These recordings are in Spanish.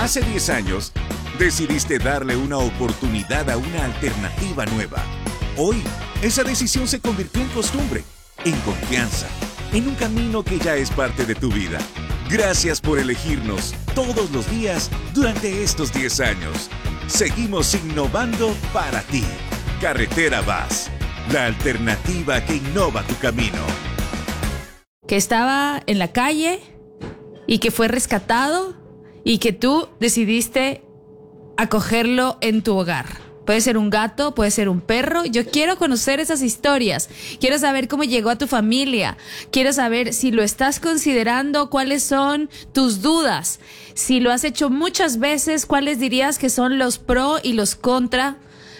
Hace 10 años, decidiste darle una oportunidad a una alternativa nueva. Hoy, esa decisión se convirtió en costumbre, en confianza, en un camino que ya es parte de tu vida. Gracias por elegirnos todos los días durante estos 10 años. Seguimos innovando para ti. Carretera Vaz, la alternativa que innova tu camino. Que estaba en la calle y que fue rescatado y que tú decidiste acogerlo en tu hogar. Puede ser un gato, puede ser un perro. Yo quiero conocer esas historias. Quiero saber cómo llegó a tu familia. Quiero saber si lo estás considerando, cuáles son tus dudas. Si lo has hecho muchas veces, cuáles dirías que son los pro y los contra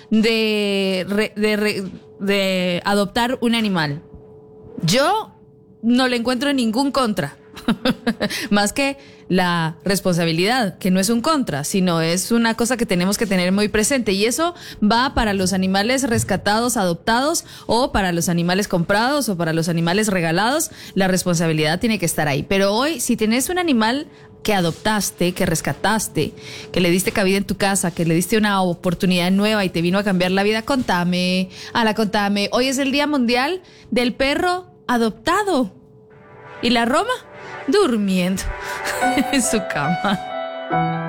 de adoptar un animal. Yo no le encuentro ningún contra. Más que la responsabilidad, que no es un contra, sino es una cosa que tenemos que tener muy presente, y eso va para los animales rescatados, adoptados, o para los animales comprados, o para los animales regalados. La responsabilidad tiene que estar ahí. Pero hoy, si tienes un animal que adoptaste, que rescataste, que le diste cabida en tu casa, que le diste una oportunidad nueva y te vino a cambiar la vida, contame. Hoy es el Día Mundial del Perro Adoptado. ¿Y la Roma? Durmiendo en su cama.